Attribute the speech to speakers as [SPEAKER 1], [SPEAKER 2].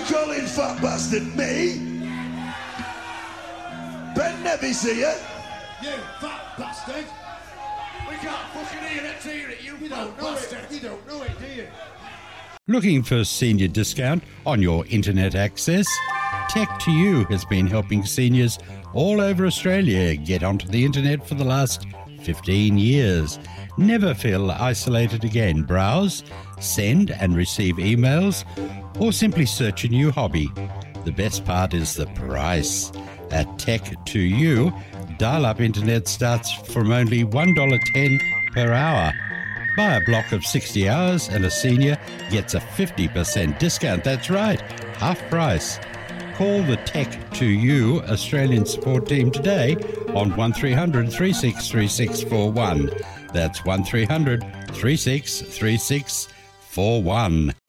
[SPEAKER 1] calling fat bastard? Me? Ben Nevis here?
[SPEAKER 2] You fat bastard! We can't fucking hear it, hear it, you don't know bastard. You don't know it, do you?
[SPEAKER 3] Looking for senior discount on your internet access? Tech2U has been helping seniors all over Australia get onto the internet for the last 15 years. Never feel isolated again. Browse, send and receive emails, or simply search a new hobby. The best part is the price. At Tech2U, dial-up internet starts from only $1.10 per hour. Buy a block of 60 hours and a senior gets a 50% discount. That's right, half price. Call the Tech2U Australian support team today on 1300 363641. That's 1300 363641.